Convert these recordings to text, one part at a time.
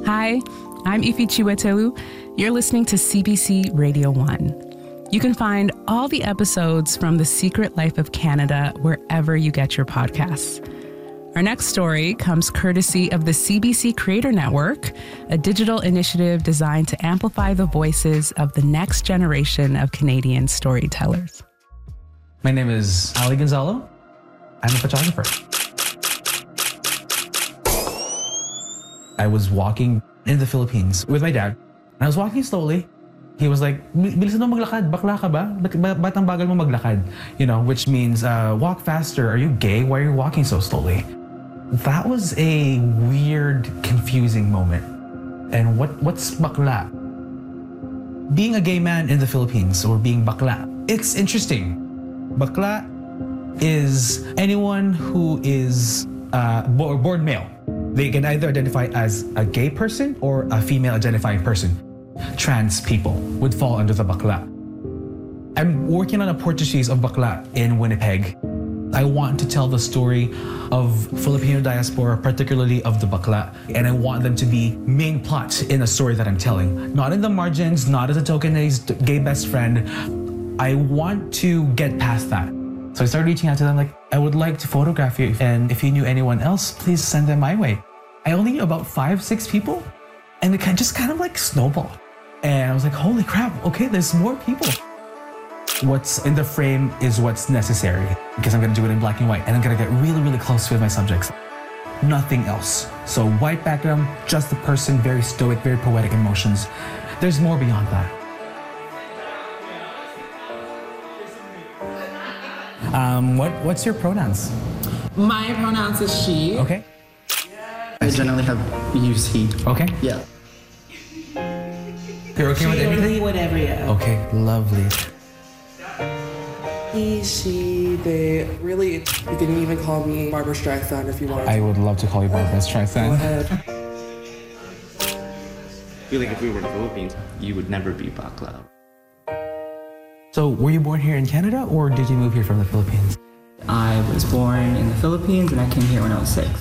Hi, I'm Ifi Chiwetelu. You're listening to CBC Radio 1. You can find all the episodes from The Secret Life of Canada wherever you get your podcasts. Our next story comes courtesy of the CBC Creator Network, a digital initiative designed to amplify the voices of the next generation of Canadian storytellers. My name is Ali Gonzalo. I'm a photographer. I was walking in the Philippines with my dad, and I was walking slowly. He was like, "Bilisan mo maglakad, bakla ka ba? Ba't ang bagal mo maglakad?" You know, which means, walk faster. Are you gay? Why are you walking so slowly? That was a weird, confusing moment. And what's bakla? Being a gay man in the Philippines, or being bakla, it's interesting. Bakla is anyone who is born male. They can either identify as a gay person or a female identifying person. Trans people would fall under the bakla. I'm working on a portrait of bakla in Winnipeg. I want to tell the story of Filipino diaspora, particularly of the bakla, and I want them to be main plot in a story that I'm telling. Not in the margins, not as a tokenized gay best friend. I want to get past that. So I started reaching out to them like, I would like to photograph you, and if you knew anyone else, please send them my way. I only knew about 5-6 people, and it just kind of like snowballed. And I was like, holy crap, okay, there's more people. What's in the frame is what's necessary, because I'm gonna do it in black and white, and I'm gonna get really, really close with my subjects. Nothing else. So white background, just the person, very stoic, very poetic emotions. There's more beyond that. What's your pronouns? My pronouns is she. Okay. I generally have use he. Okay. Yeah. You're okay with anything? Whatever, yeah. Okay, lovely. He, she, they. Really, you can even call me Barbara Streisand if you want. I would love to call you Barbara Go Streisand. ahead. I feel like if we were in the Philippines, you would never be bakla. So, were you born here in Canada, or did you move here from the Philippines? I was born in the Philippines and I came here when I was 6.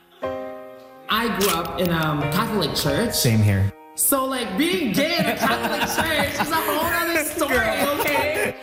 I grew up in a Catholic church. Same here. So, like, being gay in a Catholic church is a whole other story, okay?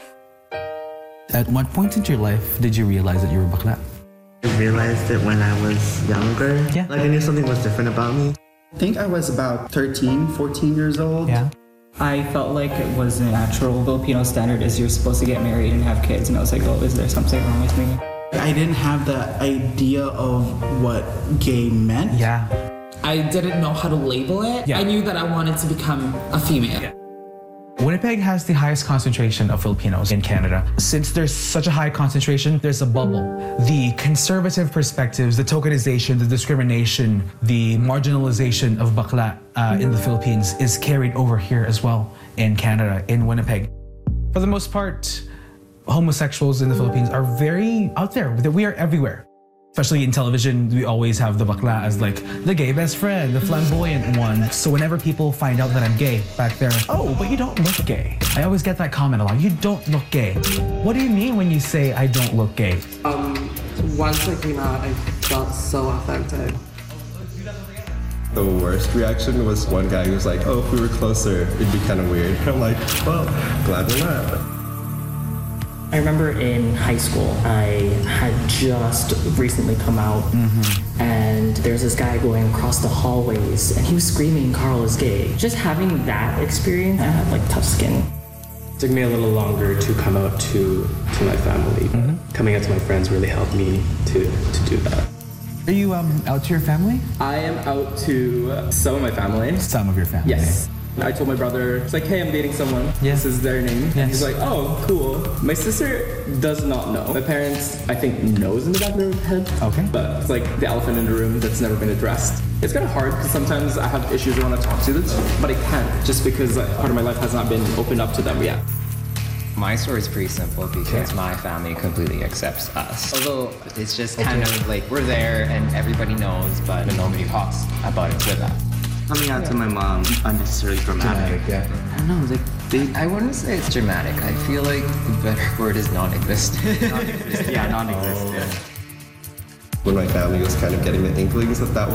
At what point in your life did you realize that you were bakla? I realized it when I was younger. Yeah. Like I knew something was different about me. I think I was about 13, 14 years old. Yeah. I felt like it was a natural Filipino standard is you're supposed to get married and have kids, and I was like, oh, is there something wrong with me? I didn't have the idea of what gay meant. Yeah. I didn't know how to label it. Yeah. I knew that I wanted to become a female. Yeah. Winnipeg has the highest concentration of Filipinos in Canada. Since there's such a high concentration, there's a bubble. The conservative perspectives, the tokenization, the discrimination, the marginalization of bakla in the Philippines is carried over here as well in Canada, in Winnipeg. For the most part, homosexuals in the Philippines are very out there. We are everywhere. Especially in television, we always have the bakla as like the gay best friend, the flamboyant one. So whenever people find out that I'm gay back there, oh, but you don't look gay. I always get that comment a lot. You don't look gay. What do you mean when you say I don't look gay? Once I came out, I felt so authentic. The worst reaction was one guy who was like, oh, if we were closer, it'd be kind of weird. I'm like, well, glad we're not. I remember in high school, I had just recently come out, and there's this guy going across the hallways, and he was screaming, "Carl is gay." Just having that experience, I had like tough skin. It took me a little longer to come out to my family. Coming out to my friends really helped me to do that. Are you out to your family? I am out to some of my family. Some of your family. Yes. I told my brother, it's like, hey, I'm dating someone. Yes. This is their name. Yes. And he's like, oh, cool. My sister does not know. My parents, I think, knows in the back of their head. Okay. But it's like the elephant in the room that's never been addressed. It's kind of hard because sometimes I have issues I want to talk to them, but I can't just because part of my life has not been opened up to them yet. My story is pretty simple because my family completely accepts us. Although it's just kind of like we're there and everybody knows, but nobody talks about it with us. Coming out to my mom, unnecessarily dramatic. Yeah. I don't know, like I wouldn't say it's dramatic. I feel like the better word is non-existent. non-existent. Yeah, non-existent. When my family was kind of getting the inklings that